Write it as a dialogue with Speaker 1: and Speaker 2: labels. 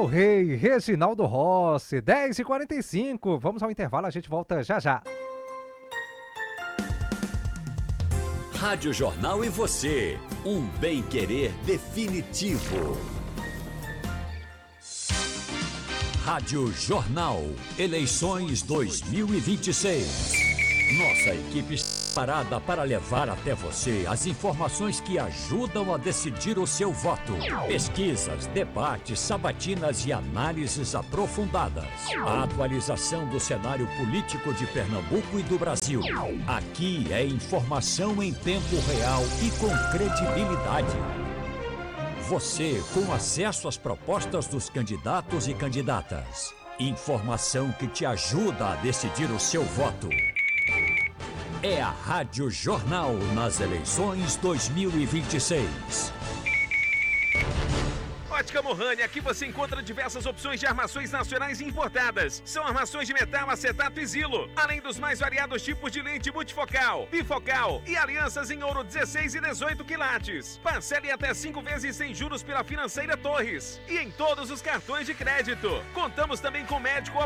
Speaker 1: meu rei, Reginaldo Rossi, 10h45. Vamos ao intervalo, a gente volta já já.
Speaker 2: Rádio Jornal e você, um bem-querer definitivo. Rádio Jornal, eleições 2026. Nossa equipe está preparada para levar até você as informações que ajudam a decidir o seu voto. Pesquisas, debates, sabatinas e análises aprofundadas. A atualização do cenário político de Pernambuco e do Brasil. Aqui é informação em tempo real e com credibilidade. Você com acesso às propostas dos candidatos e candidatas. Informação que te ajuda a decidir o seu voto. É a Rádio Jornal nas eleições 2026.
Speaker 3: Ótica Mohani, aqui você encontra diversas opções de armações nacionais e importadas. São armações de metal, acetato e zilo, além dos mais variados tipos de lente multifocal, bifocal e alianças em ouro 16 e 18 quilates. Parcele até 5 vezes sem juros pela Financeira Torres e em todos os cartões de crédito. Contamos também com médico